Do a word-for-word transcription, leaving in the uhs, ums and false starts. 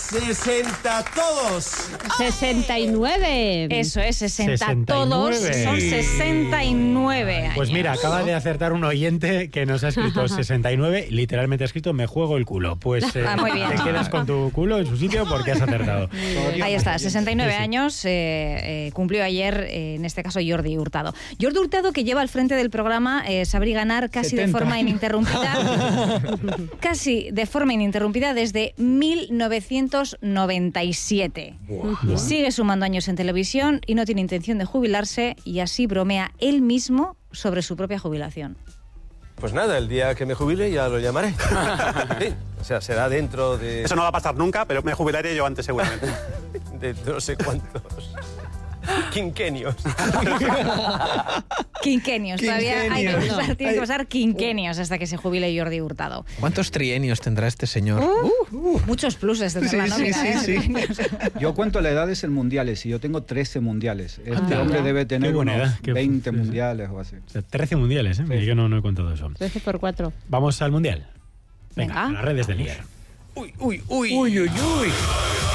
sesenta todos. sesenta y nueve. Eso es, sesenta sesenta y todos. nueve. Son sesenta y nueve años. Pues mira, acaba de acertar un oyente que nos ha escrito sesenta y nueve, literalmente ha escrito me juego el culo. Pues eh, Ah, muy bien. te quedas con tu culo en su sitio porque has acertado. Ahí está, sesenta y nueve Sí, sí. años, eh, eh, cumplió ayer, eh, en este caso, Jordi Hurtado. Jordi Hurtado, que lleva al frente del programa eh, Saber y Ganar casi setenta. de forma ininterrumpida, casi de forma ininterrumpida desde mil novecientos noventa y siete. Buah. Sigue sumando años en televisión y no tiene intención de jubilarse, y así bromea él mismo sobre su propia jubilación. Pues nada, el día que me jubile ya lo llamaré. Sí, o sea, será dentro de, Eso no va a pasar nunca, pero me jubilaré yo antes seguramente. de no sé cuántos quinquenios. Quinquenios, todavía hay que Quinquenios. pasar, tiene que pasar quinquenios hasta que se jubile Jordi Hurtado. ¿Cuántos trienios tendrá este señor? Muchos pluses tendrá Sí, la sí, nómina, sí, ¿eh? sí. Yo cuento la edad es en mundiales y yo tengo trece mundiales. Este Anda. hombre debe tener Qué buena unos edad, qué- veinte sí, sí. mundiales o así. O sea, trece mundiales, ¿eh? Mira, yo no, no he contado eso. trece por cuatro. Vamos al mundial. Venga, Venga. a las redes del I E R. Uy, uy, uy. Uy, uy, uy.